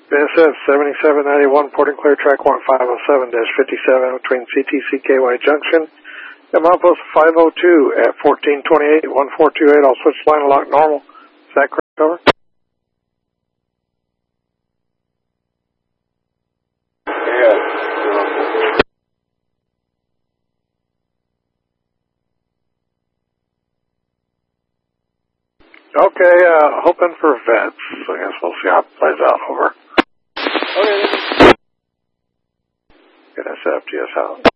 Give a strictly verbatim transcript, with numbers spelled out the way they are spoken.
B S F seventy-seven ninety-one, porting clear track one five oh seven dash fifty-seven between C T C K Y Junction and milepost five oh two at fourteen twenty-eight, one four two eight. I'll switch line and lock normal. Is that correct? Over? Yeah. Okay, uh, hoping for vets. I guess we'll see how it plays out. Over. Okay. N S F G S House.